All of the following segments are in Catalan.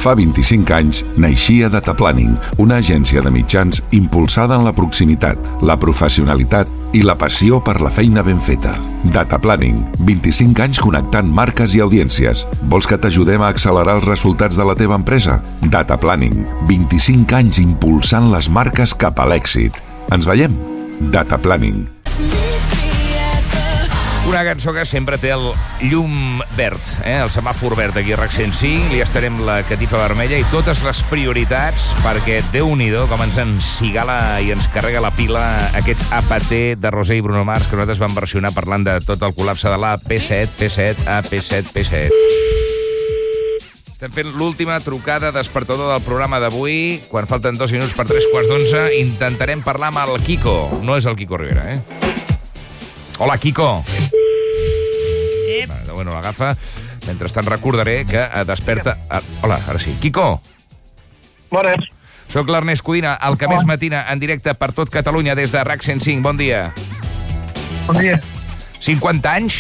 Fa 25 anys naixia Dataplanning, una agència de mitjans impulsada en la proximitat, la professionalitat i la passió per la feina ben feta. Dataplanning, 25 anys connectant marques i audiències. Vols que t'ajudem a accelerar els resultats de la teva empresa? Dataplanning, 25 anys impulsant les marques cap a l'èxit. Ens veiem? Dataplanning. Una cançó que sempre té el llum verd, el semàfor verd aquí a RAC 105, li estarem la catifa vermella i totes les prioritats perquè, Déu-n'hi-do, com ens encigala i ens carrega la pila aquest APT de Roser i Bruno Mars que nosaltres vam versionar parlant de tot el col·lapse de la P7, P7, AP7, P7. Estem fent l'última trucada despertador del programa d'avui. Quan falten 2 minuts per 3:15, intentarem parlar amb el Kiko. No és el Kiko Rivera, Hola, Kiko. Bueno, l'agafa. Mentrestant recordaré que desperta... Hola, ara sí. Kiko. Bones. Soc l'Ernest Codina, el que més matina en directe per tot Catalunya des de RAC 105. Bon dia. Bon dia. 50 anys?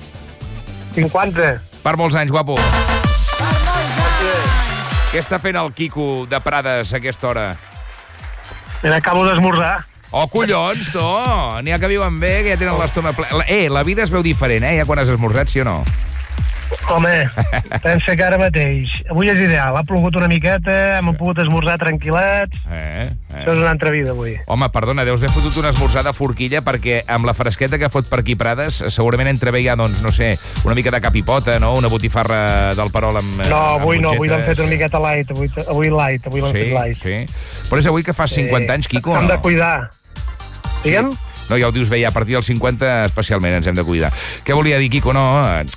50. Per molts anys, guapo. Per molts anys. Què està fent el Quico de Prades a aquesta hora? Acabo d'esmorzar. Oh, collons, tu! N'hi ha que viuen bé, que ja tenen l'estómac ple. La vida es veu diferent, ja quan has esmorzat, sí o no? Home, pensa que ara mateix. Avui és ideal, ha plogut una miqueta, hem pogut esmorzar tranquil·lets. Això és una altra vida, avui. Home, perdona, deus haver fotut una esmorzada forquilla perquè amb la fresqueta que fot per aquí Prades segurament entrevé ja, doncs, no sé, una mica de capipota, no? Una botifarra del Perol amb... No, avui l'hem fet una miqueta light. Avui l'hem fet light. Sí. Però és avui que fas 50 anys, Quico, no? Hem de cuidar. Digue'm? No, ja ho dius bé, ja a partir dels 50 especialment ens hem de cuidar. Què volia dir, Quico? No,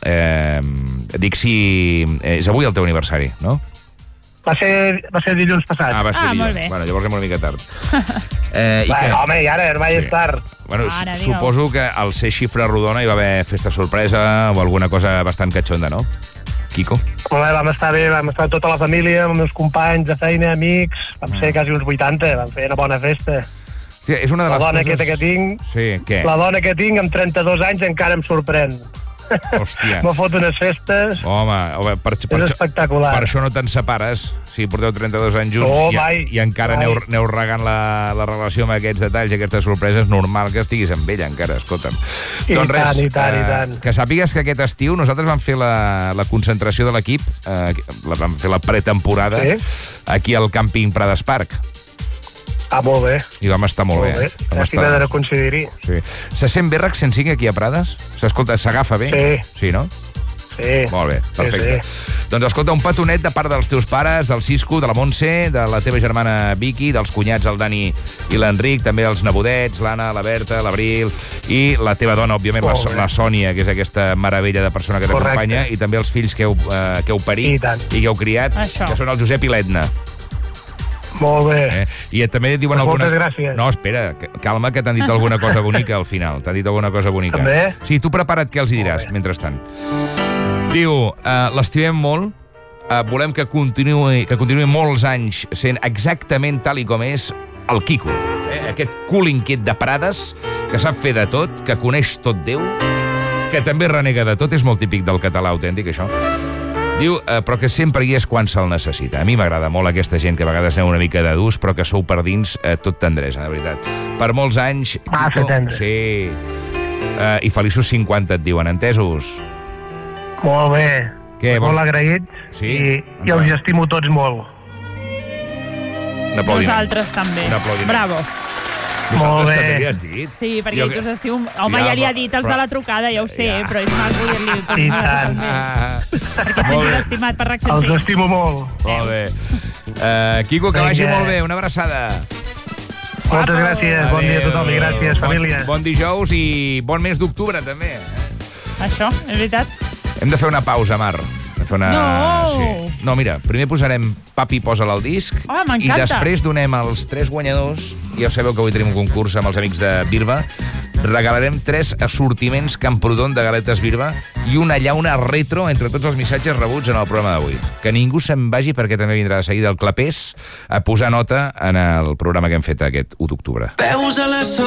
dic si... És avui el teu aniversari, no? Va ser dilluns passat. Va ser dilluns. Molt bé. Bueno, llavors anem una mica tard. Home, i ara mai és tard. Bueno, suposo que al ser xifra rodona hi va haver festa sorpresa o alguna cosa bastant catxonda, no? Quico? Home, vam estar bé, vam estar tota la família, amb els meus companys de feina, amics, vam ser quasi uns 80, vam fer una bona festa. Hòstia, és una de les la dona coses... aquesta que tinc, sí, què? La dona que tinc amb 32 anys encara em sorprèn. Hòstia. M'ha fot unes festes. Home, és espectacular. Per això no te'n separes, si porteu 32 anys junts i encara aneu regant la relació amb aquests detalls i aquestes sorpreses, normal que estiguis amb ella encara, escolta'm. Doncs res, i tant. Que sàpigues que aquest estiu nosaltres vam fer la concentració de l'equip, vam fer la pretemporada aquí al càmping Prades Park. Molt bé. I vam estar molt bé. Estic de coincidir-hi. Sí. Se sent bé RAC 105 aquí a Prades? S'escolta, s'agafa bé? Sí. Sí, no? Sí. Molt bé, perfecte. Sí. Doncs escolta, un petonet de part dels teus pares, del Cisco, de la Montse, de la teva germana Vicky, dels cunyats, el Dani i l'Enric, també els nebodets, l'Anna, la Berta, l'Abril, i la teva dona, òbviament, la Sònia, que és aquesta meravella de persona que t'acompanya, i també els fills que heu parit i que heu criat, que són el Josep i l'Edna. Molt bé. I també et diuen alguna... Moltes gràcies. No, espera, calma, que t'han dit alguna cosa bonica al final. T'han dit alguna cosa bonica. També? Sí, tu prepara't què els hi diràs, mentrestant. Diu, l'estimem molt, volem que continuï molts anys sent exactament tal i com és el Quico. Aquest cul inquiet de Prades, que sap fer de tot, que coneix tot Déu, que també renega de tot, és molt típic del català autèntic, això. Diu, però que sempre hi és quan se'l necessita. A mi m'agrada molt aquesta gent que a vegades aneu una mica de durs, però que sou per dins tot tendresa, de veritat. Per molts anys... Massa tendre. Sí. I feliços 50, et diuen, entesos? Molt bé. Què? Molt agraït. Sí? I els estimo tots molt. Un aplaudiment. Nosaltres també. Un aplaudiment. Bravo. Molt bé. També li has dit? Sí, perquè us estiu... Home, ja li ha dit els de la trucada, ja ho sé, però és maco dir-li... I tant. Perquè sempre estimat per RAC 105. Els estimo molt. Molt bé. Quico, que vagi molt bé. Una abraçada. Moltes gràcies. Bon dia a tothom i gràcies, família. Bon dijous i bon mes d'octubre, també. Això, és veritat. Hem de fer una pausa, Mar. No! Sí. No, mira, primer posarem Papi, posa'l al disc. M'encanta. I després donem als 3 guanyadors, ja sabeu que avui tenim un concurs amb els amics de Birba, regalarem 3 assortiments Camprodon de galetes Birba i una llauna retro entre tots els missatges rebuts en el programa d'avui. Que ningú se'n vagi perquè també vindrà de seguida el Clapés a posar nota en el programa que hem fet aquest 1 d'octubre.